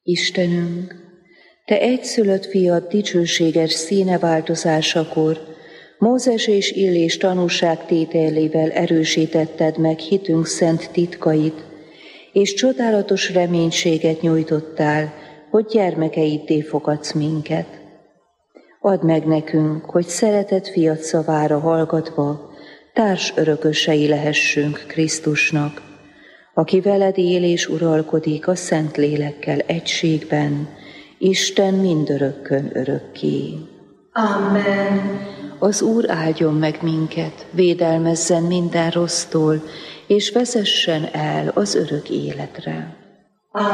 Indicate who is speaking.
Speaker 1: Istenünk, Te egyszülött fiad dicsőséges színeváltozásakor Mózes és Illés tanúságtételével erősítetted meg hitünk szent titkait, és csodálatos reménységet nyújtottál, hogy gyermekeiddé fogadsz minket. Add meg nekünk, hogy szeretett fiad szavára hallgatva társ örökösei lehessünk Krisztusnak, aki veled él és uralkodik a Szent Lélekkel egységben, Isten mindörökkön örökké.
Speaker 2: Amen.
Speaker 1: Az Úr áldjon meg minket, védelmezzen minden rossztól, és vezessen el az örök életre.